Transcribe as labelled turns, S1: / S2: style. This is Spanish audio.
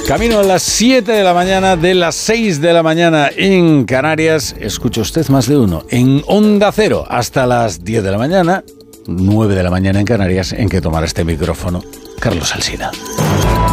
S1: Camino a las 7 de la mañana, de las 6 de la mañana en Canarias. Escucha usted más de uno. En Onda Cero, hasta las 10 de la mañana, 9 de la mañana en Canarias, en que tomará este micrófono Carlos Alsina.